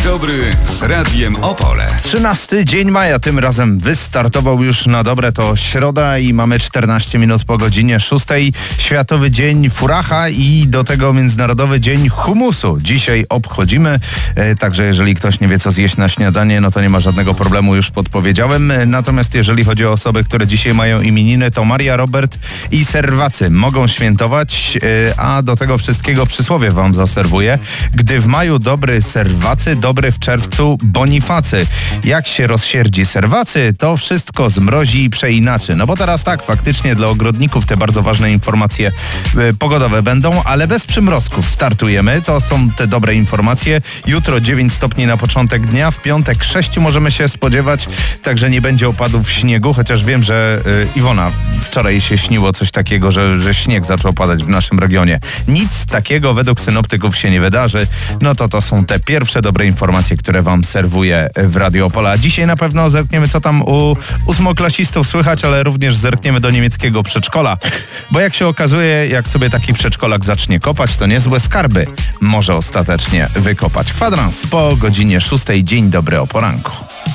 dobry z Radiem Opole. 13 dzień maja, tym razem wystartował już na dobre, to środa i mamy 14 minut po godzinie 6. Światowy Dzień Furacha i do tego Międzynarodowy Dzień Humusu. Dzisiaj obchodzimy, także jeżeli ktoś nie wie, co zjeść na śniadanie, no to nie ma żadnego problemu, już podpowiedziałem. Natomiast jeżeli chodzi o osoby, które dzisiaj mają imieniny, to Maria, Robert i Serwacy mogą świętować, a do tego wszystkiego przysłowie wam zaserwuję. Gdy w maju dobry Serwacy, dobry w czerwcu Bonifacy. Jak się rozsierdzi Serwacy, to wszystko zmrozi i przeinaczy. No bo teraz tak, faktycznie dla ogrodników te bardzo ważne informacje pogodowe będą, ale bez przymrozków startujemy. To są te dobre informacje. Jutro 9 stopni na początek dnia, w piątek 6 możemy się spodziewać, także nie będzie opadów śniegu, chociaż wiem, że Iwona, wczoraj się śniło coś takiego, że śnieg zaczął padać w naszym regionie. Nic takiego według synoptyków się nie wydarzy. No to są te pierwsze dobre informacje, które wam serwuję w Radio Opole. A dzisiaj na pewno zerkniemy, co tam u ósmoklasistów słychać, ale również zerkniemy do niemieckiego przedszkola. Bo jak się okazuje, jak sobie taki przedszkolak zacznie kopać, to niezłe skarby może ostatecznie wykopać. Kwadrans po godzinie 6. Dzień dobry o poranku.